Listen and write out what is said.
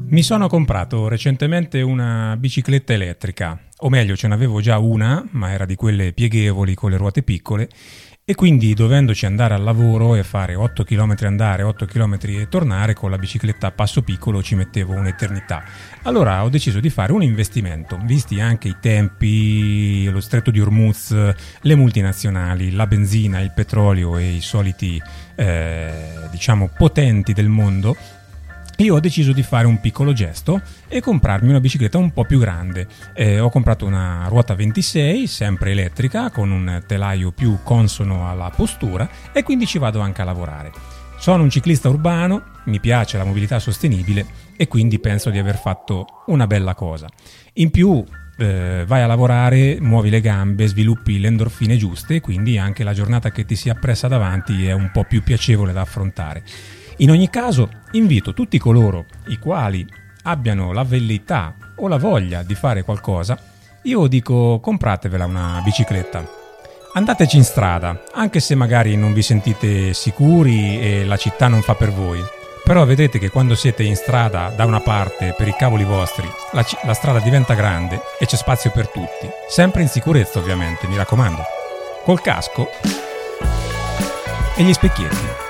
Mi sono comprato recentemente una bicicletta elettrica, o meglio ce n'avevo già una, ma era di quelle pieghevoli con le ruote piccole, e quindi dovendoci andare al lavoro e fare 8 km andare, 8 km e tornare, con la bicicletta a passo piccolo ci mettevo un'eternità. Allora ho deciso di fare un investimento, visti anche i tempi, lo stretto di Hormuz, le multinazionali, la benzina, il petrolio e i soliti potenti del mondo. Io ho deciso di fare un piccolo gesto e comprarmi una bicicletta un po' più grande. Ho comprato una ruota 26, sempre elettrica, con un telaio più consono alla postura, e quindi ci vado anche a lavorare. Sono un ciclista urbano, mi piace la mobilità sostenibile e quindi penso di aver fatto una bella cosa. In più vai a lavorare, muovi le gambe, sviluppi le endorfine giuste, quindi anche la giornata che ti si appressa davanti è un po' più piacevole da affrontare. In ogni caso, invito tutti coloro i quali abbiano la velleità o la voglia di fare qualcosa, io dico compratevela una bicicletta. Andateci in strada, anche se magari non vi sentite sicuri e la città non fa per voi. Però vedrete che quando siete in strada da una parte per i cavoli vostri, la strada diventa grande e c'è spazio per tutti. Sempre in sicurezza ovviamente, mi raccomando. Col casco e gli specchietti.